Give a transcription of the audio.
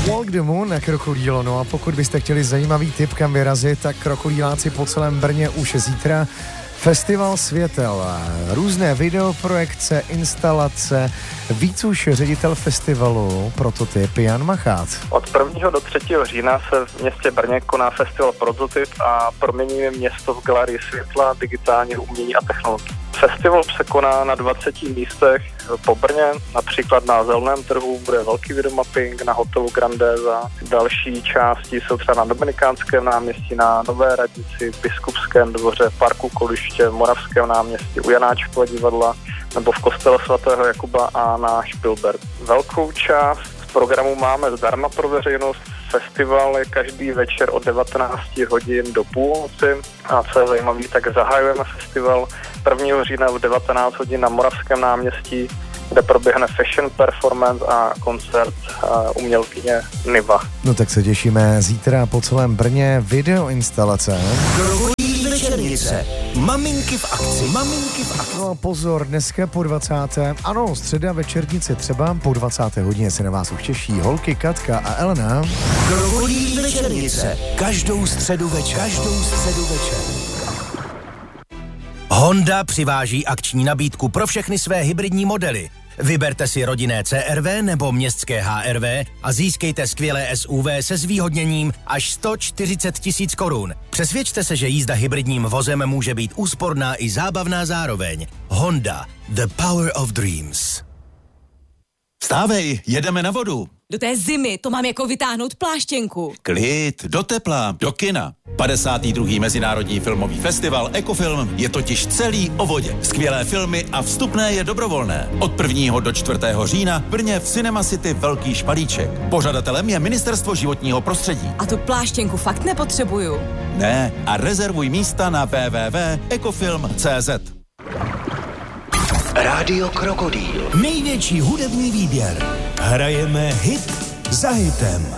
Walk the Moon na Krokodýlo. No a pokud byste chtěli zajímavý tip, kam vyrazit, tak krokodýláci po celém Brně už zítra. Festival světel, různé videoprojekce, instalace, víc už ředitel festivalu Prototyp Jan Machát. Od 1. do 3. října se v městě Brně koná festival Prototyp a proměníme město v galerii světla, digitálního umění a technologií. Festival se koná na 20 místech po Brně, například na Zeleném trhu bude velký videomapping, na hotelu Grandeza. Další části jsou třeba na Dominikánském náměstí, na Nové radnici, Biskupském dvoře, parku Koliště, Moravském náměstí, u Janáčkova divadla nebo v kostele svatého Jakuba a na Špilberg. Velkou část programu máme zdarma pro veřejnost. Festival je každý večer od 19 hodin do půlnoci a co je zajímavé, tak zahajujeme festival 1. října v 19 hodin na Moravském náměstí, kde proběhne fashion performance a koncert umělkyně Niva. No tak se těšíme zítra po celém Brně videoinstalace. Večernice. Maminky v akci. Maminky v akci. No a pozor, dneska po 20. Ano, středa večernice třeba po 20. hodině se na vás už těší holky Katka a Elena. Krokodýl večernice. Každou středu večer. Honda přiváží akční nabídku pro všechny své hybridní modely. Vyberte si rodinné CR-V nebo městské HR-V a získejte skvělé SUV se zvýhodněním až 140 000 korun. Přesvědčte se, že jízda hybridním vozem může být úsporná i zábavná zároveň. Honda, the power of dreams. Vstávej, jedeme na vodu. Do té zimy to mám jako vytáhnout pláštěnku. Klid, do tepla, do kina. 52. Mezinárodní filmový festival Ekofilm je totiž celý o vodě. Skvělé filmy a vstupné je dobrovolné. Od 1. do 4. října v Brně v Cinema City Velký Špalíček. Pořadatelem je Ministerstvo životního prostředí. A tu pláštěnku fakt nepotřebuju. Ne, a rezervuj místa na www.ekofilm.cz. Rádio Krokodýl. Největší hudební výběr. Hrajeme hit za hitem.